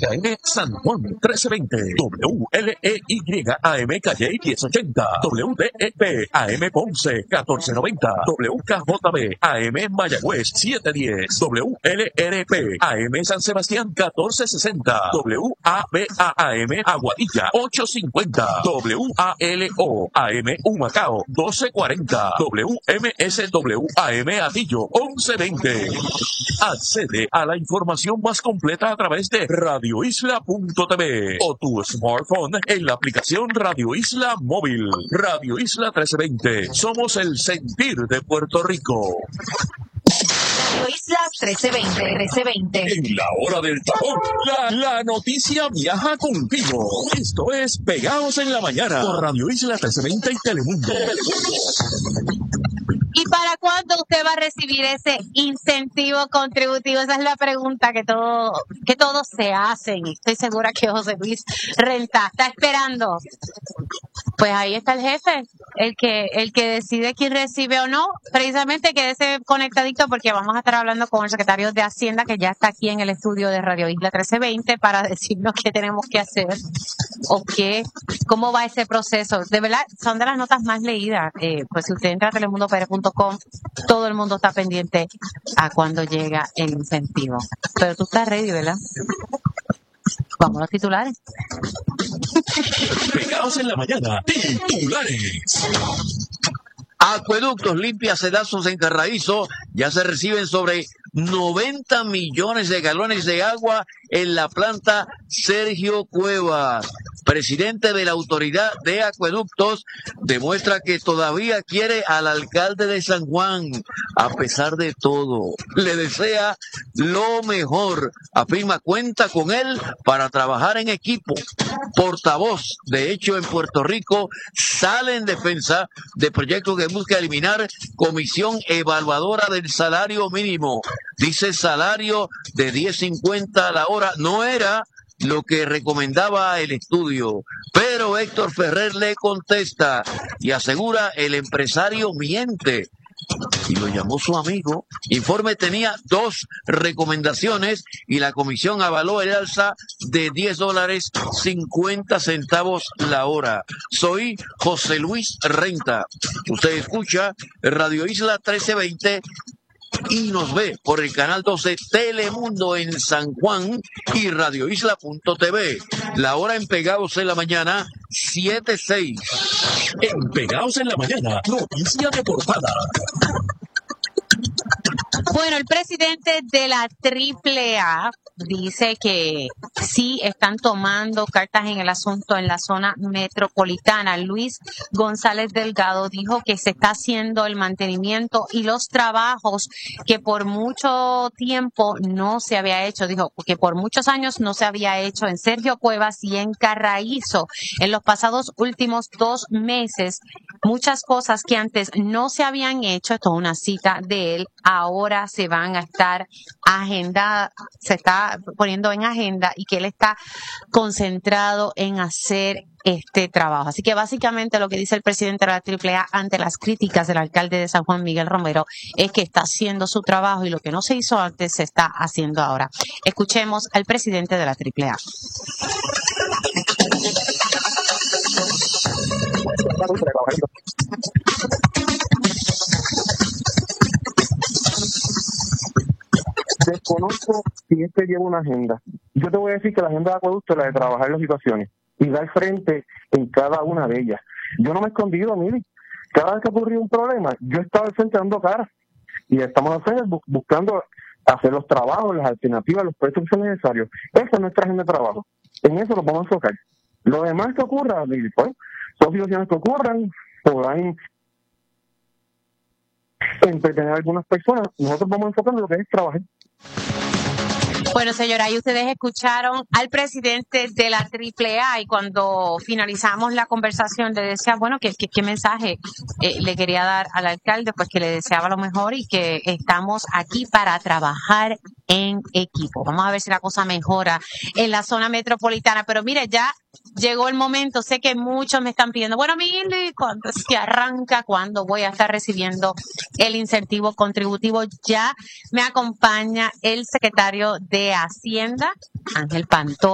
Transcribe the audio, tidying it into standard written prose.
WKN San Juan 1320, WLEY Calle 1080, WDEP AM Ponce 1490, WKJB AM Mayagüez 710, WLRP AM San Sebastián 1460, WABA AM Aguadilla 850, WALO AM Humacao 1240, WMSW AM Atillo 1120. Accede a la información más completa a través de radioisla.tv o tu smartphone en la aplicación Radio Isla Móvil. Radio Isla 1320. Somos el sentir de Puerto Rico. Radio Isla 1320. En la hora del tapón, la noticia viaja contigo. Esto es Pegados en la Mañana por Radio Isla 1320 y Telemundo. ¿Y para cuándo usted va a recibir ese incentivo contributivo? Esa es la pregunta que todos se hacen. Estoy segura que José Luis Renta está esperando. Pues ahí está el jefe, el que decide quién recibe o no. Precisamente quédese conectadito porque vamos a estar hablando con el secretario de Hacienda que ya está aquí en el estudio de Radio Isla 1320 para decirnos qué tenemos que hacer o cómo va ese proceso. De verdad, son de las notas más leídas. Pues si usted entra a telemundopr.com, todo el mundo está pendiente a cuando llega el incentivo. Pero tú estás ready, ¿verdad? Vamos a los titulares. Pegados en la Mañana, titulares. Acueductos limpia sedazos en Carraízo. Ya se reciben sobre 90 millones de galones de agua en la planta Sergio Cuevas. Presidente de la Autoridad de Acueductos demuestra que todavía quiere al alcalde de San Juan, a pesar de todo. Le desea lo mejor. Afirma cuenta con él para trabajar en equipo. Portavoz, de hecho, en Puerto Rico sale en defensa de proyectos que busca eliminar Comisión Evaluadora del Salario Mínimo. Dice salario de $10.50 a la hora. No era lo que recomendaba el estudio, pero Héctor Ferrer le contesta y asegura el empresario miente y lo llamó su amigo. Informe tenía 2 recomendaciones y la comisión avaló el alza de $10.50 la hora. Soy José Luis Renta. Usted escucha Radio Isla 1320 y nos ve por el canal 12 Telemundo en San Juan y radioisla.tv. La hora en Pegados en la Mañana, 7:06. En Pegados en la Mañana, noticia de portada. Bueno, el presidente de la AAA dice que sí están tomando cartas en el asunto en la zona metropolitana. Luis González Delgado dijo que se está haciendo el mantenimiento y los trabajos que por mucho tiempo no se había hecho. Dijo que por muchos años no se había hecho en Sergio Cuevas y en Carraízo. En los pasados últimos 2 meses, muchas cosas que antes no se habían hecho, esto es una cita de él, ahora se van a estar agendadas, se está poniendo en agenda y que él está concentrado en hacer este trabajo. Así que básicamente lo que dice el presidente de la AAA ante las críticas del alcalde de San Juan, Miguel Romero, es que está haciendo su trabajo y lo que no se hizo antes se está haciendo ahora. Escuchemos al presidente de la AAA. Desconozco si este lleva una agenda. Yo te voy a decir que la agenda de Acueducto es la de trabajar las situaciones y dar frente en cada una de ellas. Yo no me he escondido, mire. Cada vez que ocurrió un problema, yo estaba al frente dando cara y estamos buscando hacer los trabajos, las alternativas, los proyectos que son necesarios. Esa es nuestra agenda de trabajo. En eso nos vamos a enfocar. Lo demás que ocurra, pues, son situaciones que ocurran, podrán entretener a algunas personas. Nosotros vamos a enfocar en lo que es trabajar. Bueno, señora, y ustedes escucharon al presidente de la AAA y cuando finalizamos la conversación le decía, bueno, ¿qué mensaje le quería dar al alcalde? Pues que le deseaba lo mejor y que estamos aquí para trabajar en equipo. Vamos a ver si la cosa mejora en la zona metropolitana. Pero mire, ya llegó el momento. Sé que muchos me están pidiendo, bueno, Mili, ¿cuándo es que arranca? ¿Cuándo voy a estar recibiendo el incentivo contributivo? Ya me acompaña el secretario de Hacienda, Ángel Pantón.